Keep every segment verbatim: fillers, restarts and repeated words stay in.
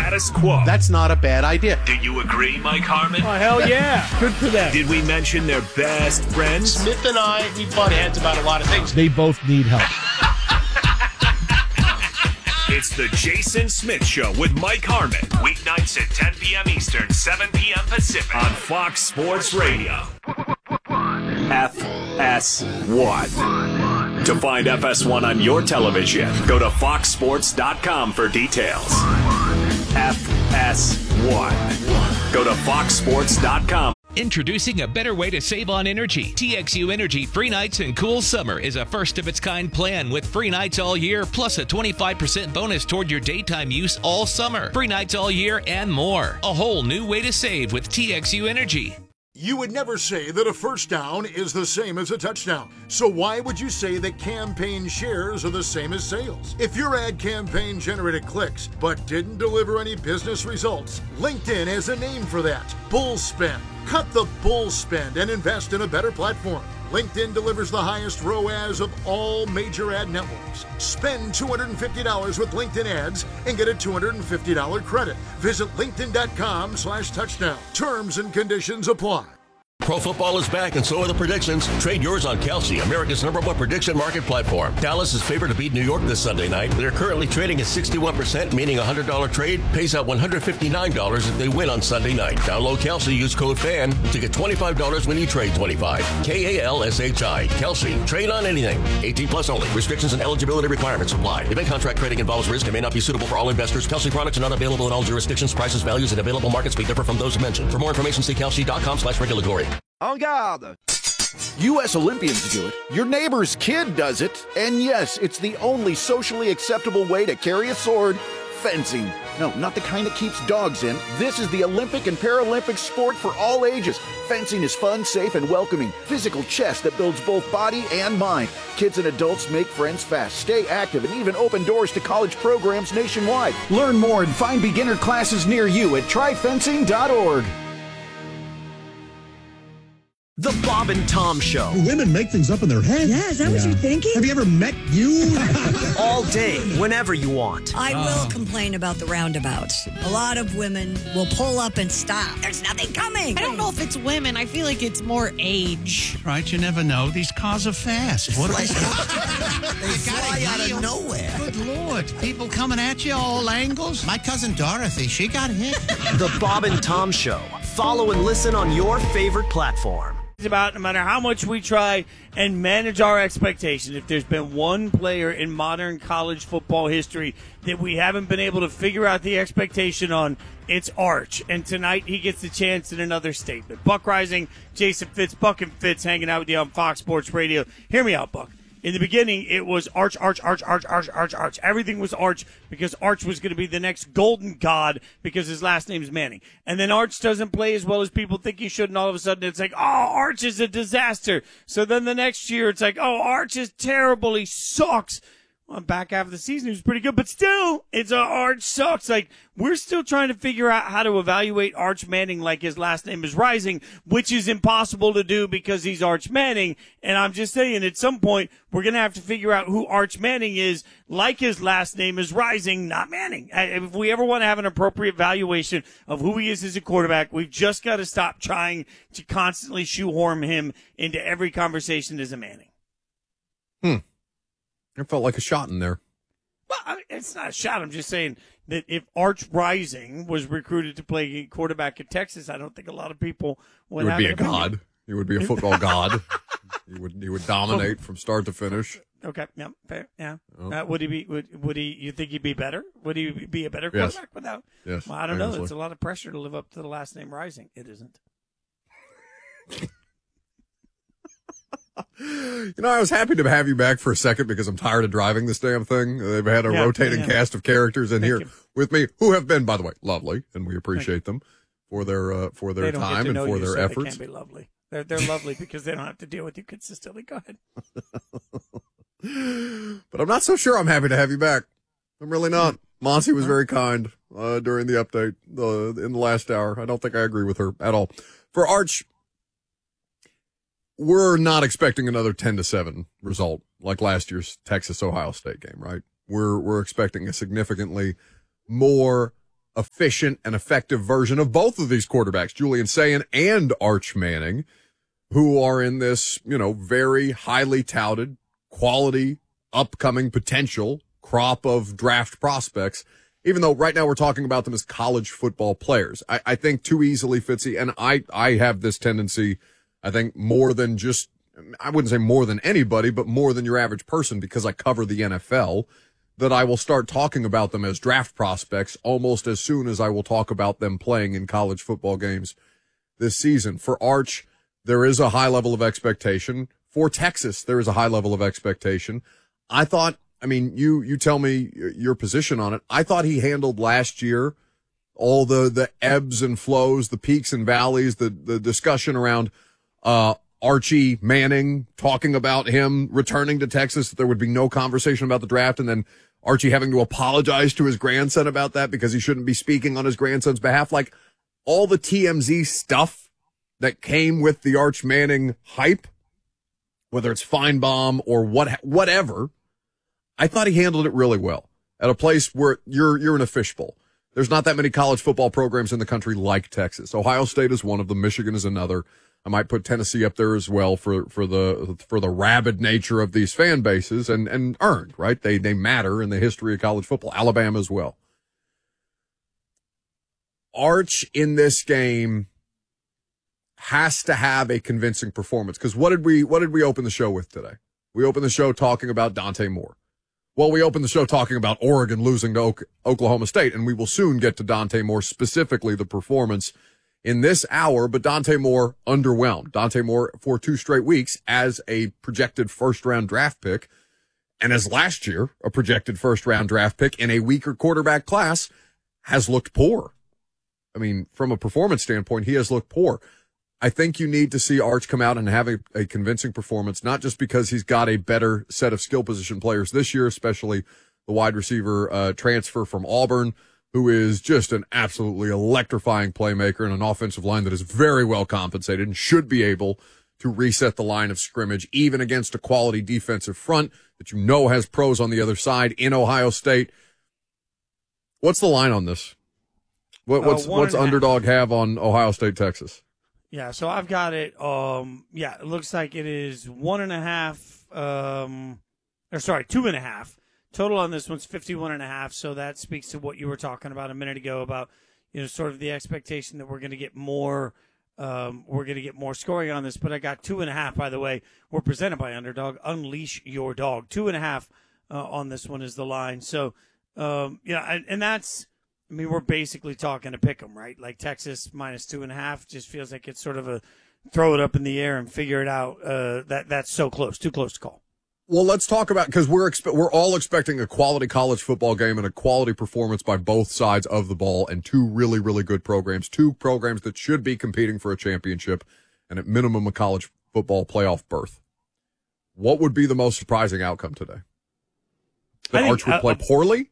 status quo. That's not a bad idea. Do you agree, Mike Harmon? Oh, hell yeah. Good for them. Did we mention their best friends? Smith and I, we butt heads about a lot of things. They both need help. It's the Jason Smith Show with Mike Harmon. Weeknights at ten p.m. Eastern, seven p.m. Pacific on Fox Sports Radio. F S one. To find F S one on your television, go to fox sports dot com for details. F S one. Go to fox sports dot com. Introducing a better way to save on energy. T X U Energy Free Nights and Cool Summer is a first-of-its-kind plan with free nights all year, plus a twenty-five percent bonus toward your daytime use all summer. Free nights all year and more. A whole new way to save with T X U Energy. You would never say that a first down is the same as a touchdown. So why would you say that campaign shares are the same as sales? If your ad campaign generated clicks but didn't deliver any business results, LinkedIn has a name for that. Bull spend. Cut the bull spend and invest in a better platform. LinkedIn delivers the highest R O A S of all major ad networks. Spend two hundred fifty dollars with LinkedIn ads and get a two hundred fifty dollars credit. Visit linkedin.com slash touchdown. Terms and conditions apply. Pro football is back, and so are the predictions. Trade yours on Kelsey, America's number one prediction market platform. Dallas is favored to beat New York this Sunday night. They're currently trading at sixty-one percent, meaning a one hundred dollars trade pays out one hundred fifty-nine dollars if they win on Sunday night. Download Kelsey, use code FAN to get twenty-five dollars when you trade twenty-five. K A L S H I. Kelsey. Trade on anything. eighteen plus only. Restrictions and eligibility requirements apply. Event contract trading involves risk and may not be suitable for all investors. Kelsey products are not available in all jurisdictions. Prices, values, and available markets may differ from those mentioned. For more information, see kelsey.com slash regulatory. En garde! U S Olympians do it, your neighbor's kid does it, and yes, it's the only socially acceptable way to carry a sword, fencing. No, not the kind that keeps dogs in. This is the Olympic and Paralympic sport for all ages. Fencing is fun, safe, and welcoming. Physical chess that builds both body and mind. Kids and adults make friends fast, stay active, and even open doors to college programs nationwide. Learn more and find beginner classes near you at try fencing dot org. The Bob and Tom Show. Do women make things up in their head? Yeah, is that yeah. what you're thinking? Have you ever met you? All day, whenever you want. I uh. will complain about the roundabouts. A lot of women will pull up and stop. There's nothing coming. I don't know if it's women. I feel like it's more age. Right, you never know. These cars are fast. What are they? They fly out of nowhere. Good Lord. People coming at you all angles. My cousin Dorothy, she got hit. The Bob and Tom Show. Follow and listen on your favorite platform. About no matter how much we try and manage our expectations, if there's been one player in modern college football history that we haven't been able to figure out the expectation on, it's Arch. And tonight he gets the chance in another statement. Buck Rising, Jason Fitz, Buck and Fitz hanging out with you on Fox Sports Radio. Hear me out, Buck. In the beginning, it was Arch, Arch, Arch, Arch, Arch, Arch, Arch. Everything was Arch because Arch was going to be the next golden god because his last name is Manning. And then Arch doesn't play as well as people think he should, and all of a sudden it's like, oh, Arch is a disaster. So then the next year it's like, oh, Arch is terrible. He sucks. Well, back half of the season, he was pretty good, but still, it's a Arch sucks. Like, we're still trying to figure out how to evaluate Arch Manning like his last name is Rising, which is impossible to do because he's Arch Manning. And I'm just saying, at some point, we're going to have to figure out who Arch Manning is like his last name is Rising, not Manning. If we ever want to have an appropriate valuation of who he is as a quarterback, we've just got to stop trying to constantly shoehorn him into every conversation as a Manning. Hmm. It felt like a shot in there. Well, it's not a shot. I'm just saying that if Arch Rising was recruited to play quarterback at Texas, I don't think a lot of people would He would have be a an opinion. god. He would be a football god. He would he would dominate from start to finish. Okay, yeah, fair, yeah. Oh. Uh, would he be? Would, would he? You think he'd be better? Would he be a better quarterback Yes. without? Yes. Well, I don't know. honestly. It's a lot of pressure to live up to the last name Rising. It isn't. You know, I was happy to have you back for a second because I'm tired of driving this damn thing. They've had a Yeah, rotating yeah. cast of characters in Thank here you. with me who have been, by the way, lovely, and we appreciate them for their uh, for their They don't get time to and know for you, their so efforts. They can't be lovely. They're they're lovely because they don't have to deal with you consistently. Go ahead. But I'm not so sure I'm happy to have you back. I'm really not. Monty was very kind uh, during the update uh, in the last hour. I don't think I agree with her at all. For Arch, we're not expecting another ten to seven result like last year's Texas Ohio State game, right? We're we're expecting a significantly more efficient and effective version of both of these quarterbacks, Julian Sayin and Arch Manning, who are in this, you know, very highly touted, quality, upcoming potential crop of draft prospects, even though right now we're talking about them as college football players. I, I think too easily, Fitzy, and I, I have this tendency, I think more than just, I wouldn't say more than anybody, but more than your average person, because I cover the N F L, that I will start talking about them as draft prospects almost as soon as I will talk about them playing in college football games this season. For Arch, there is a high level of expectation. For Texas, there is a high level of expectation. I thought, I mean, you, you tell me your position on it. I thought he handled last year all the, the ebbs and flows, the peaks and valleys, the, the discussion around, uh, Archie Manning talking about him returning to Texas, that there would be no conversation about the draft, and then Archie having to apologize to his grandson about that because he shouldn't be speaking on his grandson's behalf. Like all the T M Z stuff that came with the Arch Manning hype, whether it's Feinbaum or what, whatever, I thought he handled it really well at a place where you're, you're in a fishbowl. There's not that many college football programs in the country like Texas. Ohio State is one of them. Michigan is another. I might put Tennessee up there as well for, for the, for the rabid nature of these fan bases, and, and earned, right? They, they matter in the history of college football. Alabama as well. Arch in this game has to have a convincing performance. Cause what did we, what did we open the show with today? We opened the show talking about Dante Moore. Well, we opened the show talking about Oregon losing to o- Oklahoma State, and we will soon get to Dante Moore, specifically the performance in this hour, but Dante Moore underwhelmed. Dante Moore for two straight weeks as a projected first-round draft pick, and as last year, a projected first-round draft pick in a weaker quarterback class, has looked poor. I mean, from a performance standpoint, he has looked poor. I think you need to see Arch come out and have a, a convincing performance, not just because he's got a better set of skill position players this year, especially the wide receiver uh, transfer from Auburn, who is just an absolutely electrifying playmaker and an offensive line that is very well compensated and should be able to reset the line of scrimmage, even against a quality defensive front that you know has pros on the other side in Ohio State. What's the line on this? What, what's uh, what's underdog have on Ohio State, Texas? Yeah, so I've got it. Um, yeah, it looks like it is one and a half. Um, or sorry, two and a half. Total on this one's fifty-one and a half. So that speaks to what you were talking about a minute ago about, you know, sort of the expectation that we're going to get more. Um, we're going to get more scoring on this. But I got two and a half. By the way, we're presented by Underdog. Unleash your dog. Two and a half uh, on this one is the line. So um, yeah, and, and that's. I mean, we're basically talking to pick 'em, right? Like Texas minus two and a half just feels like it's sort of a throw it up in the air and figure it out. Uh, that that's so close, too close to call. Well, let's talk about, because we're expe- we're all expecting a quality college football game and a quality performance by both sides of the ball, and two really, really good programs, two programs that should be competing for a championship and at minimum a college football playoff berth. What would be the most surprising outcome today? That Arch would play poorly?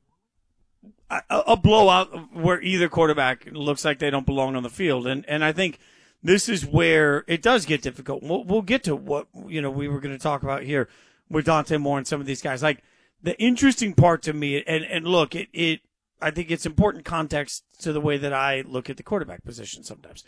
A, a blowout where either quarterback looks like they don't belong on the field. And, and I think this is where it does get difficult. We'll, we'll get to what, you know, we were going to talk about here with Dante Moore and some of these guys. Like the interesting part to me, and, and look, it, it, I think it's important context to the way that I look at the quarterback position sometimes.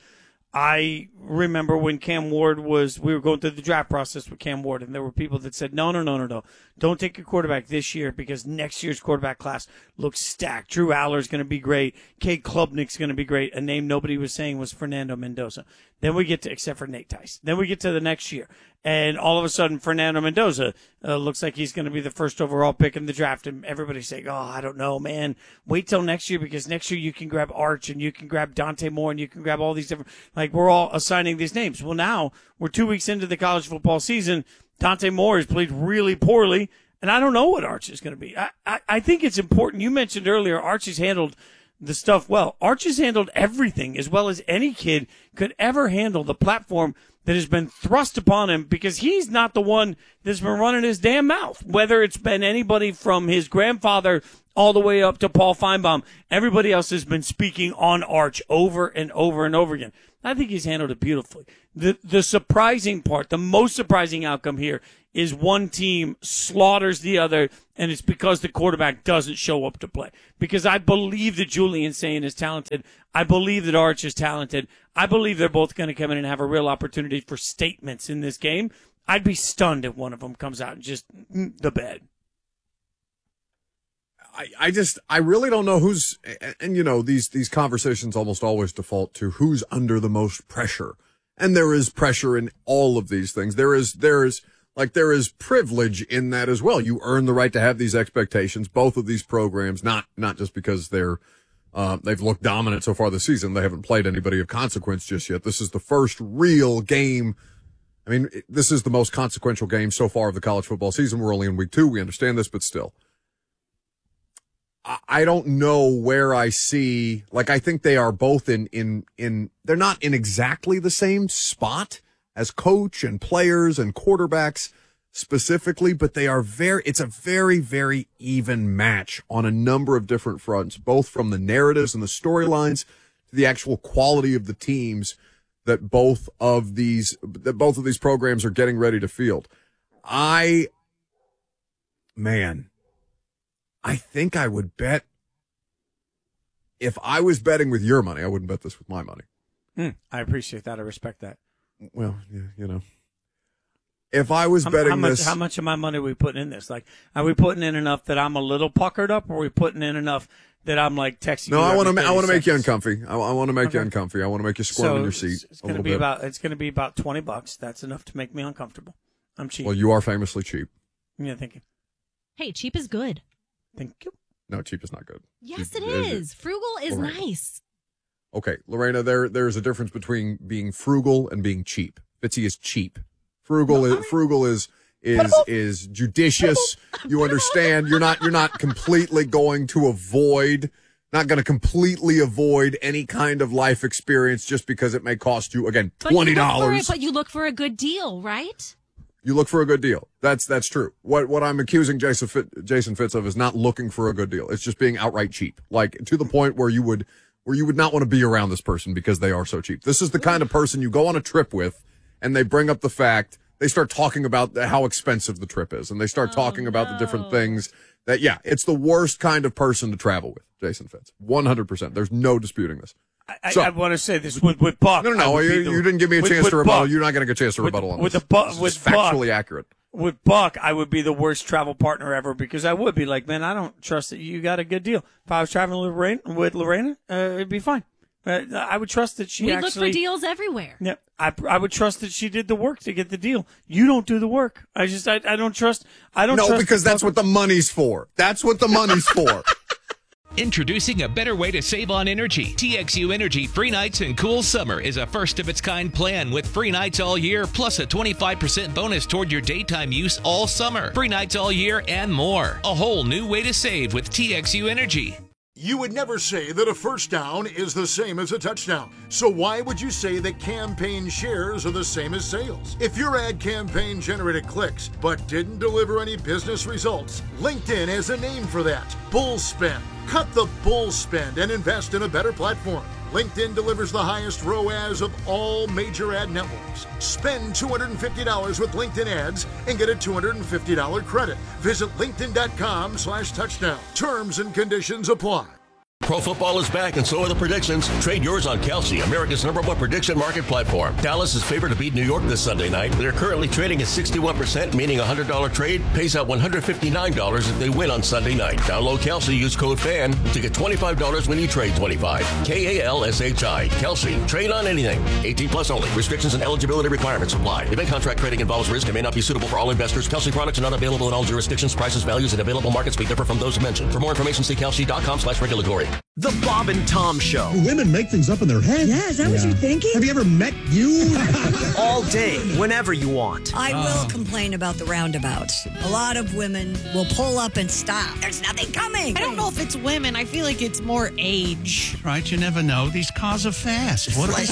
I remember when Cam Ward was, we were going through the draft process with Cam Ward, and there were people that said, no, no, no, no, no. Don't take your quarterback this year because next year's quarterback class looks stacked. Drew Aller's going to be great. Cade Klubnik's going to be great. A name nobody was saying was Fernando Mendoza. Then we get to, except for Nate Tice. Then we get to the next year. And all of a sudden, Fernando Mendoza uh, looks like he's going to be the first overall pick in the draft. And everybody's saying, oh, I don't know, man. Wait till next year because next year you can grab Arch and you can grab Dante Moore and you can grab all these different, like we're all assigning these names. Well, now we're two weeks into the college football season. Dante Moore has played really poorly, and I don't know what Arch is going to be. I, I, I think it's important. You mentioned earlier Arch has handled the stuff well. Arch has handled everything as well as any kid could ever handle the platform that has been thrust upon him because he's not the one that's been running his damn mouth. Whether it's been anybody from his grandfather all the way up to Paul Feinbaum. Everybody else has been speaking on Arch over and over and over again. I think he's handled it beautifully. The the surprising part, the most surprising outcome here is one team slaughters the other, and it's because the quarterback doesn't show up to play. Because I believe that Julian Sayin is talented. I believe that Arch is talented. I believe they're both going to come in and have a real opportunity for statements in this game. I'd be stunned if one of them comes out and just mm, the bed. I, I just, I really don't know who's, and, and you know, these, these conversations almost always default to who's under the most pressure. And there is pressure in all of these things. There is, there is, like, there is privilege in that as well. You earn the right to have these expectations. Both of these programs, not, not just because they're, uh, they've looked dominant so far this season. They haven't played anybody of consequence just yet. This is the first real game. I mean, this is the most consequential game so far of the college football season. We're only in week two. We understand this, but still. I don't know where I see, like, I think they are both in, in, in, they're not in exactly the same spot as coach and players and quarterbacks specifically, but they are very, it's a very, very even match on a number of different fronts, both from the narratives and the storylines to the actual quality of the teams that both of these, that both of these programs are getting ready to field. I, man, I think I would bet, if I was betting with your money, I wouldn't bet this with my money. Hmm, I appreciate that. I respect that. Well, yeah, you know, if I was how, betting how much, this, how much of my money are we putting in this? Like, are we putting in enough that I'm a little puckered up, or are we putting in enough that I'm like texting? No, you I want every to. I want to make you seconds? uncomfy. I, I want to make Okay. you uncomfy. I want to make you squirm So in your seat. It's a going to little be bit. about. It's going to be about twenty bucks. That's enough to make me uncomfortable. I'm cheap. Well, you are famously cheap. Yeah, thank you. Hey, cheap is good. Thank you. No, cheap is not good. Yes, Cheap it is. Frugal is Lorena. nice. Okay, Lorena, there there's a difference between being frugal and being cheap. Fitzy is cheap. Frugal is frugal is is is judicious. You understand? You're not you're not completely going to avoid, not going to completely avoid any kind of life experience just because it may cost you, again, But you twenty look for it- dollars. But you look for a good deal, right? You look for a good deal. That's that's true. What what I'm accusing Jason Fit, Jason Fitz of is not looking for a good deal. It's just being outright cheap, like to the point where you would where you would not want to be around this person because they are so cheap. This is the kind of person you go on a trip with, and they bring up the fact, they start talking about how expensive the trip is, and they start talking about the different things that, yeah, it's the worst kind of person to travel with, Jason Fitz. one hundred percent. There's no disputing this. I, So- I want to say this with with Buck. No, no, I no. would You, be the- you didn't give me a with- chance with to rebuttal. Buck- You're not going to get a chance to with- rebuttal on with this. the Bu- This is with factually Buck. accurate. With Buck, I would be the worst travel partner ever because I would be like, man, I don't trust that you got a good deal. If I was traveling with Lorena, with Lorena uh, it'd be fine. Uh, I would trust that she we actually. look for deals everywhere. Yeah, I I would trust that she did the work to get the deal. You don't do the work. I just I, I don't trust. I don't. No, trust because the that's what the money's for. That's what the money's for. Introducing a better way to save on energy. T X U Energy Free Nights and Cool Summer is a first-of-its-kind plan with free nights all year, plus a twenty-five percent bonus toward your daytime use all summer. Free nights all year and more. A whole new way to save with T X U Energy. You would never say that a first down is the same as a touchdown. So why would you say that campaign shares are the same as sales? If your ad campaign generated clicks but didn't deliver any business results, LinkedIn has a name for that. Bull spend. Cut the bull spend and invest in a better platform. LinkedIn delivers the highest R O A S of all major ad networks. Spend two hundred fifty dollars with LinkedIn ads and get a two hundred fifty dollars credit. Visit linkedin.com slash touchdown. Terms and conditions apply. Pro football is back, and so are the predictions. Trade yours on Kelsey, America's number one prediction market platform. Dallas is favored to beat New York this Sunday night. They're currently trading at sixty-one percent, meaning a one hundred dollars trade pays out one hundred fifty-nine dollars if they win on Sunday night. Download Kelsey, use code FAN to get twenty-five dollars when you trade twenty-five. K A L S H I. Kelsey. Trade on anything. eighteen plus only. Restrictions and eligibility requirements apply. Event contract trading involves risk and may not be suitable for all investors. Kelsey products are not available in all jurisdictions. Prices, values, and available markets may differ from those mentioned. For more information, see kelsey.com slash regulatory. The Bob and Tom Show. Do women make things up in their head? Yeah, is that what you're thinking? Have you ever met you? All day, whenever you want. I will complain about the roundabouts. A lot of women will pull up and stop. There's nothing coming. I don't know if it's women. I feel like it's more age. Right, you never know. These cars are fast. What They is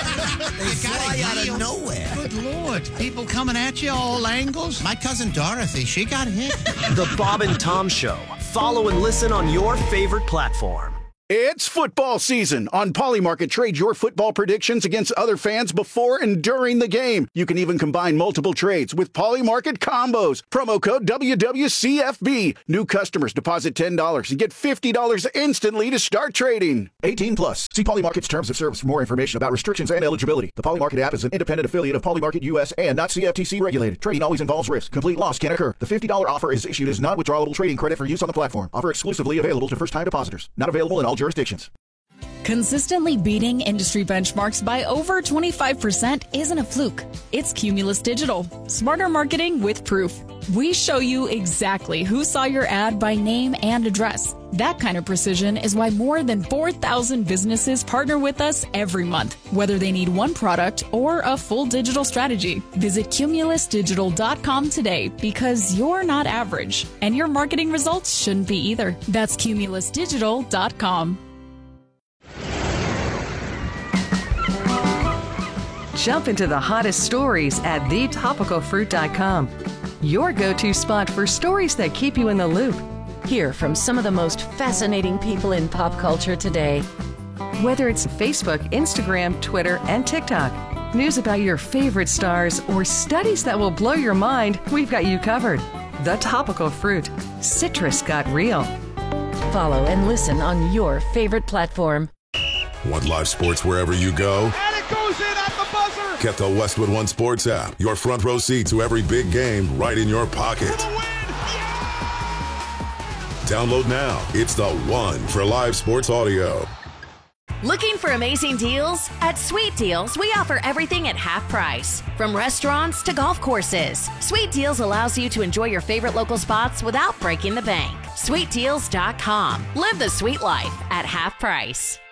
fly out of nowhere. Good Lord. People coming at you all angles. My cousin Dorothy, she got hit. The Bob and Tom Show. Follow and listen on your favorite platform. It's football season. On Polymarket, trade your football predictions against other fans before and during the game. You can even combine multiple trades with Polymarket combos. Promo code W W C F B. New customers deposit ten dollars and get fifty dollars instantly to start trading. eighteen plus. See Polymarket's terms of service for more information about restrictions and eligibility. The Polymarket app is an independent affiliate of Polymarket U S and not C F T C regulated. Trading always involves risk. Complete loss can occur. The fifty dollars offer is issued as non-withdrawable trading credit for use on the platform. Offer exclusively available to first-time depositors. Not available in all jurisdictions. Consistently beating industry benchmarks by over twenty-five percent isn't a fluke. It's Cumulus Digital. Smarter marketing with proof. We show you exactly who saw your ad by name and address. That kind of precision is why more than four thousand businesses partner with us every month, whether they need one product or a full digital strategy. Visit cumulus digital dot com today because you're not average, and your marketing results shouldn't be either. That's cumulus digital dot com. Jump into the hottest stories at the topical fruit dot com. Your go-to spot for stories that keep you in the loop. Hear from some of the most fascinating people in pop culture today. Whether it's Facebook, Instagram, Twitter, and TikTok, news about your favorite stars, or studies that will blow your mind, we've got you covered. The Topical Fruit. Citrus got real. Follow and listen on your favorite platform. Want live sports wherever you go? And it goes in at the buzzer! Get the Westwood One Sports app. Your front row seat to every big game right in your pocket. Download now. It's the one for live sports audio. Looking for amazing deals? At Sweet Deals, we offer everything at half price. From restaurants to golf courses, Sweet Deals allows you to enjoy your favorite local spots without breaking the bank. sweet deals dot com. Live the sweet life at half price.